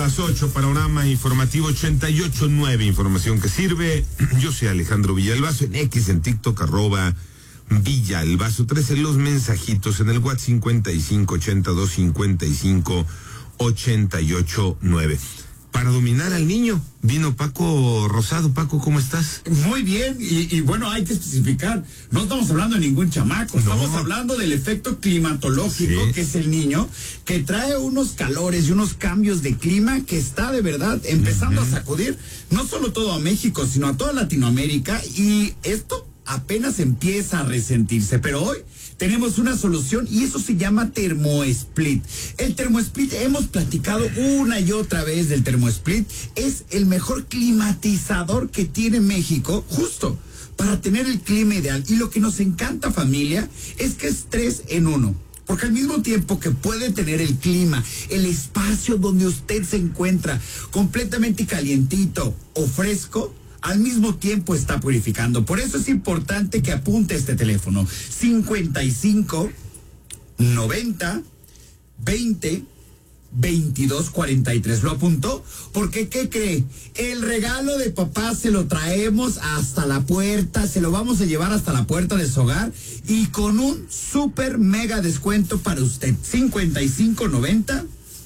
las 8, panorama informativo 88.9, información que sirve. Yo soy Alejandro Villalbazo, en X, en TikTok, @Villalbazo. 13 los mensajitos en el WhatsApp 5582558889. Para dominar al niño, vino Paco Rosado. Paco, ¿cómo estás? Muy bien, y bueno, hay que especificar, no estamos hablando de ningún chamaco, estamos hablando del efecto climatológico, sí, que es el niño, que trae unos calores y unos cambios de clima que está de verdad empezando a sacudir, no solo todo a México, sino a toda Latinoamérica, y esto apenas empieza a resentirse, pero hoy tenemos una solución y eso se llama TermoSplit. El TermoSplit, hemos platicado una y otra vez del TermoSplit, es el mejor climatizador que tiene México, justo para tener el clima ideal. Y lo que nos encanta, familia, es que es 3 en 1. Porque al mismo tiempo que puede tener el clima, el espacio donde usted se encuentra completamente calientito o fresco, al mismo tiempo está purificando. Por eso es importante que apunte este teléfono: 55 90 20 22 43. ¿Lo apuntó? Porque, ¿qué cree? El regalo de papá se lo traemos hasta la puerta, se lo vamos a llevar hasta la puerta de su hogar y con un super mega descuento para usted. 55 90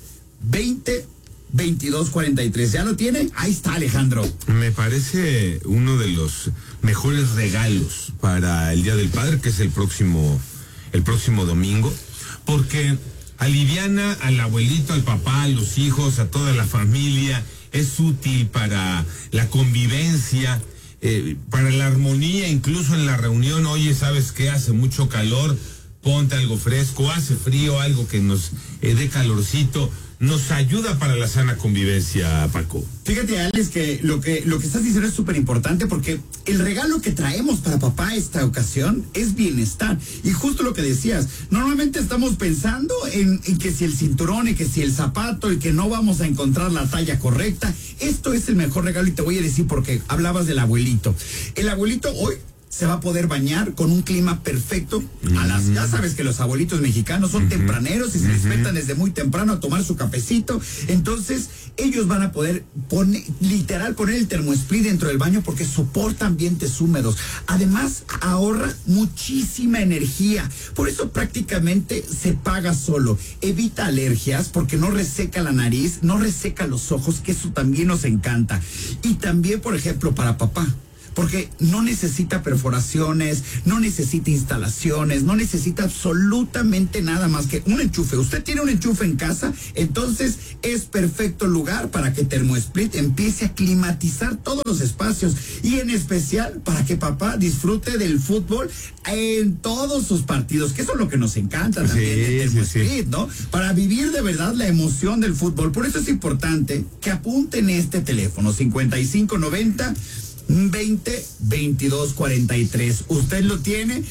20 2243. ¿Ya lo tiene? Ahí está, Alejandro. Me parece uno de los mejores regalos para el Día del Padre, que es el próximo domingo, porque aliviana al abuelito, al papá, a los hijos, a toda la familia. Es útil para la convivencia, para la armonía, incluso en la reunión. Oye, ¿sabes qué? Hace mucho calor, ponte algo fresco. Hace frío, algo que nos dé calorcito. Nos ayuda para la sana convivencia, Paco. Fíjate, Alex, que lo que estás diciendo es súper importante, porque el regalo que traemos para papá esta ocasión es bienestar. Y justo lo que decías, normalmente estamos pensando en que si el cinturón, y que si el zapato, y que no vamos a encontrar la talla correcta. Esto es el mejor regalo, y te voy a decir por qué. Hablabas del abuelito. El abuelito hoy se va a poder bañar con un clima perfecto. Ya sabes que los abuelitos mexicanos son tempraneros y se despertan desde muy temprano a tomar su cafecito. Entonces, ellos van a poder poner el TermoSplit dentro del baño porque soporta ambientes húmedos. Además, ahorra muchísima energía. Por eso prácticamente se paga solo. Evita alergias porque no reseca la nariz, no reseca los ojos, que eso también nos encanta. Y también, por ejemplo, para papá, porque no necesita perforaciones, no necesita instalaciones, no necesita absolutamente nada más que un enchufe. Usted tiene un enchufe en casa, entonces es perfecto lugar para que TermoSplit empiece a climatizar todos los espacios, y en especial para que papá disfrute del fútbol en todos sus partidos, que eso es lo que nos encanta también de TermoSplit, ¿no? Para vivir de verdad la emoción del fútbol. Por eso es importante que apunten este teléfono: 5590 20 22 43. Usted lo tiene,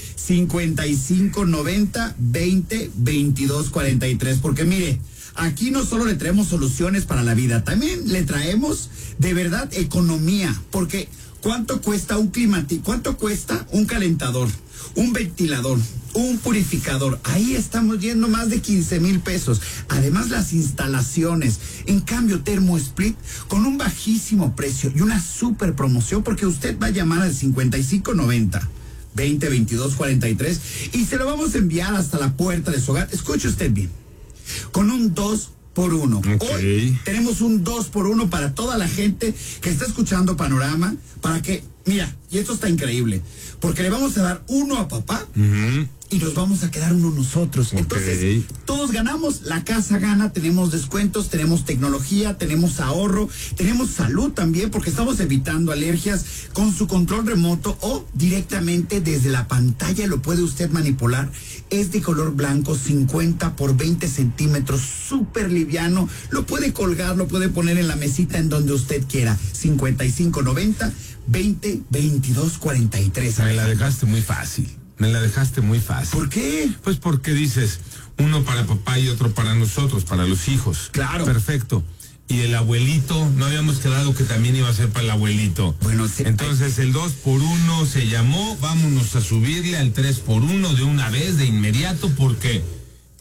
55 90 20 22 43. Porque mire, aquí no solo le traemos soluciones para la vida, también le traemos de verdad economía. Porque ¿cuánto cuesta cuánto cuesta un calentador, un ventilador, un purificador? Ahí estamos yendo más de 15,000 pesos. Además, las instalaciones. En cambio, TermoSplit, con un bajísimo precio y una super promoción, porque usted va a llamar al 5590 20 22 43 y se lo vamos a enviar hasta la puerta de su hogar. Escuche usted bien, con un 2x1. Okay. Hoy tenemos un 2x1 para toda la gente que está escuchando Panorama, para que, mira, y esto está increíble, porque le vamos a dar uno a papá y nos vamos a quedar uno nosotros. Entonces, todos ganamos, la casa gana, tenemos descuentos, tenemos tecnología, tenemos ahorro, tenemos salud también, porque estamos evitando alergias con su control remoto o directamente desde la pantalla lo puede usted manipular. Es de color blanco, 50 por 20 centímetros, súper liviano. Lo puede colgar, lo puede poner en la mesita en donde usted quiera. 5590 20 22 43. Me la dejaste muy fácil. ¿Por qué? Pues porque dices, uno para papá y otro para nosotros, para los hijos. Claro. Perfecto. Y el abuelito, no habíamos quedado que también iba a ser para el abuelito. Bueno, sí. Entonces el 2x1 se llamó, vámonos a subirle al 3x1 de una vez, de inmediato, porque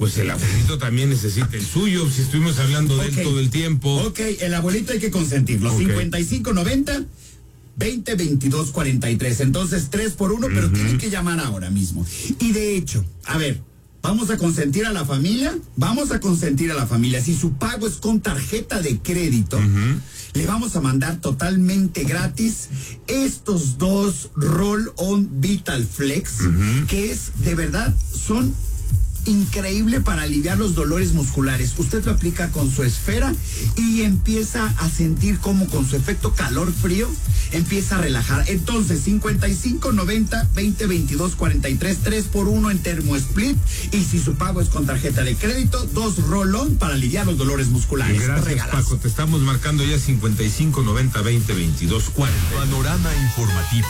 pues el abuelito también necesita el suyo, si estuvimos hablando de él todo el tiempo. Ok, el abuelito hay que consentirlo. 5590 202243. Entonces 3 por 1, pero tienen que llamar ahora mismo. Y de hecho, a ver, vamos a consentir a la familia. Si su pago es con tarjeta de crédito, le vamos a mandar totalmente gratis estos 2 Roll-On Vital Flex, que es, de verdad, son increíble para aliviar los dolores musculares. Usted lo aplica con su esfera y empieza a sentir como con su efecto calor-frío empieza a relajar. Entonces 5590 2022 43, 3 por 1 en Termo Split, y si su pago es con tarjeta de crédito, 2 Roll-On para aliviar los dolores musculares. Gracias, regalazo. Paco, te estamos marcando ya 5590 2022 40. Panorama informativo.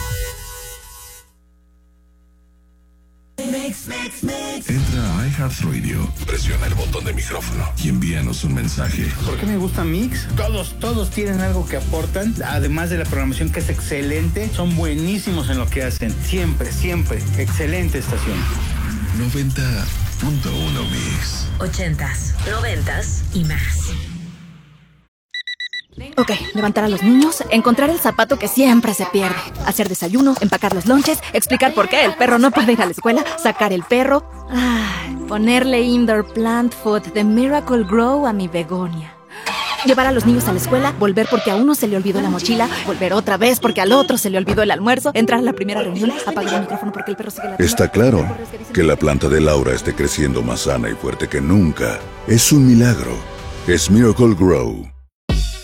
Entra a iHeartRadio, presiona el botón de micrófono y envíanos un mensaje. ¿Por qué me gusta Mix? Todos tienen algo que aportan, además de la programación que es excelente, son buenísimos en lo que hacen, siempre, excelente estación. 90.1 Mix. 80s, 90s y más. Ok, levantar a los niños, encontrar el zapato que siempre se pierde, hacer desayuno, empacar los lonches, explicar por qué el perro no puede ir a la escuela, sacar el perro, ponerle indoor plant food de Miracle Grow a mi begonia. Llevar a los niños a la escuela, volver porque a uno se le olvidó la mochila, volver otra vez porque al otro se le olvidó el almuerzo, entrar a la primera reunión, apagar el micrófono porque el perro sigue ladrando. Está claro que la planta de Laura esté creciendo más sana y fuerte que nunca. Es un milagro. Es Miracle Grow.